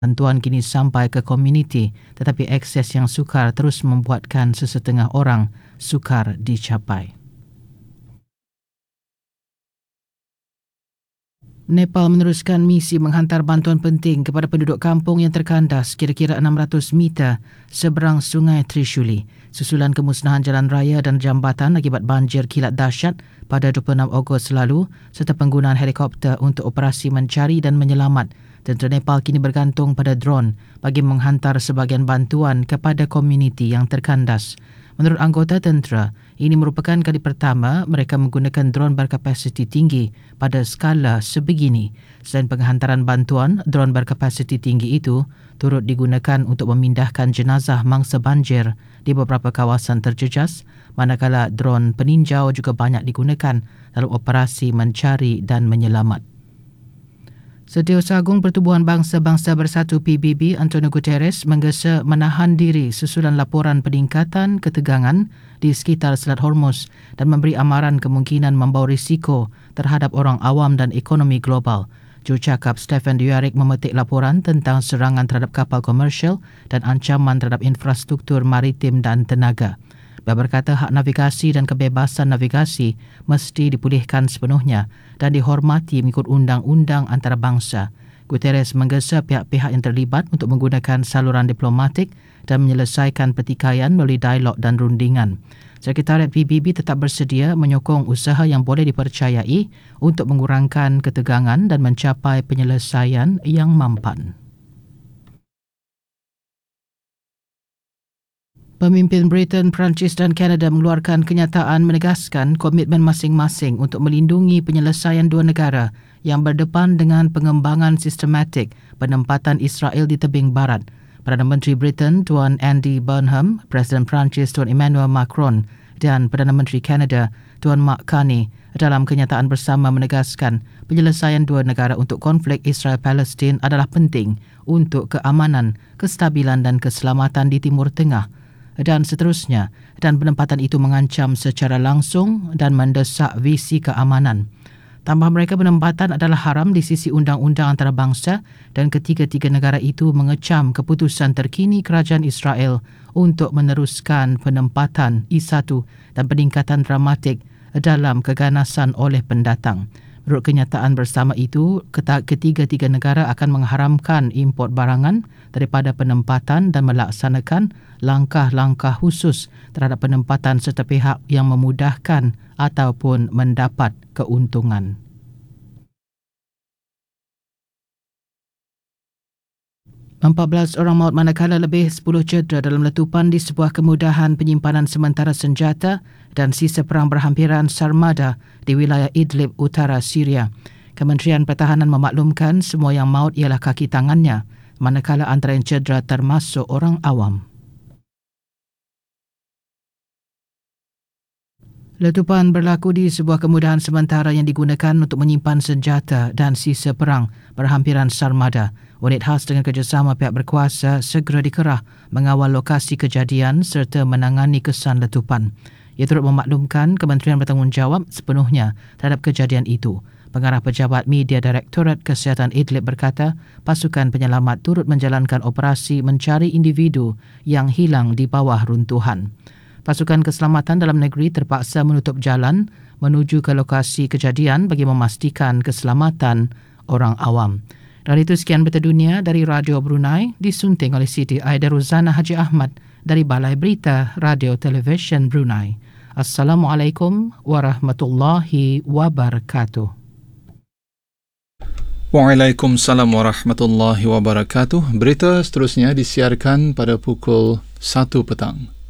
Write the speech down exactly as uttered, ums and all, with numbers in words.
bantuan kini sampai ke komuniti, tetapi akses yang sukar terus membuatkan sesetengah orang sukar dicapai. Nepal meneruskan misi menghantar bantuan penting kepada penduduk kampung yang terkandas kira-kira enam ratus meter seberang Sungai Trishuli susulan kemusnahan jalan raya dan jambatan akibat banjir kilat dahsyat pada dua puluh enam Ogos lalu serta penggunaan helikopter untuk operasi mencari dan menyelamat. Tentera Nepal kini bergantung pada drone bagi menghantar sebahagian bantuan kepada komuniti yang terkandas. Menurut anggota tentera, ini merupakan kali pertama mereka menggunakan drone berkapasiti tinggi pada skala sebegini. Selain penghantaran bantuan, drone berkapasiti tinggi itu turut digunakan untuk memindahkan jenazah mangsa banjir di beberapa kawasan terjejas, manakala drone peninjau juga banyak digunakan dalam operasi mencari dan menyelamat. Setiausaha Agung Pertubuhan Bangsa-Bangsa Bersatu P B B Antonio Guterres menggesa menahan diri susulan laporan peningkatan ketegangan di sekitar Selat Hormuz dan memberi amaran kemungkinan membawa risiko terhadap orang awam dan ekonomi global. Jurucakap Stefan Dujarric memetik laporan tentang serangan terhadap kapal komersial dan ancaman terhadap infrastruktur maritim dan tenaga. Dia berkata hak navigasi dan kebebasan navigasi mesti dipulihkan sepenuhnya dan dihormati mengikut undang-undang antarabangsa. Guterres menggesa pihak-pihak yang terlibat untuk menggunakan saluran diplomatik dan menyelesaikan pertikaian melalui dialog dan rundingan. Sekretariat P B B tetap bersedia menyokong usaha yang boleh dipercayai untuk mengurangkan ketegangan dan mencapai penyelesaian yang mampan. Pemimpin Britain, Perancis dan Kanada mengeluarkan kenyataan menegaskan komitmen masing-masing untuk melindungi penyelesaian dua negara yang berdepan dengan pengembangan sistematik penempatan Israel di tebing barat. Perdana Menteri Britain, Tuan Andy Burnham, Presiden Perancis, Tuan Emmanuel Macron dan Perdana Menteri Kanada, Tuan Mark Carney dalam kenyataan bersama menegaskan penyelesaian dua negara untuk konflik Israel-Palestin adalah penting untuk keamanan, kestabilan dan keselamatan di Timur Tengah. Dan seterusnya, dan penempatan itu mengancam secara langsung dan mendesak visi keamanan. Tambah mereka penempatan adalah haram di sisi undang-undang antarabangsa dan ketiga-tiga negara itu mengecam keputusan terkini kerajaan Israel untuk meneruskan penempatan I satu dan peningkatan dramatik dalam keganasan oleh pendatang. Menurut kenyataan bersama itu, ketiga-tiga negara akan mengharamkan import barangan daripada penempatan dan melaksanakan langkah-langkah khusus terhadap penempatan serta pihak yang memudahkan ataupun mendapat keuntungan. empat belas orang maut manakala lebih sepuluh cedera dalam letupan di sebuah kemudahan penyimpanan sementara senjata dan sisa perang berhampiran Sarmada di wilayah Idlib, utara Syria. Kementerian Pertahanan memaklumkan semua yang maut ialah kaki tangannya, manakala antara yang cedera termasuk orang awam. Letupan berlaku di sebuah kemudahan sementara yang digunakan untuk menyimpan senjata dan sisa perang berhampiran Sarmada. Unit khas dengan kerjasama pihak berkuasa segera dikerah mengawal lokasi kejadian serta menangani kesan letupan. Ia turut memaklumkan kementerian bertanggungjawab sepenuhnya terhadap kejadian itu. Pengarah Pejabat Media Direktorat Kesihatan Idlib berkata, pasukan penyelamat turut menjalankan operasi mencari individu yang hilang di bawah runtuhan. Pasukan keselamatan dalam negeri terpaksa menutup jalan menuju ke lokasi kejadian bagi memastikan keselamatan orang awam. Dan itu sekian berita dunia dari Radio Brunei, disunting oleh Siti Aida Ruzana Haji Ahmad dari Balai Berita Radio Television Brunei. Assalamualaikum warahmatullahi wabarakatuh. Waalaikumsalam warahmatullahi wabarakatuh. Berita seterusnya disiarkan pada pukul satu petang.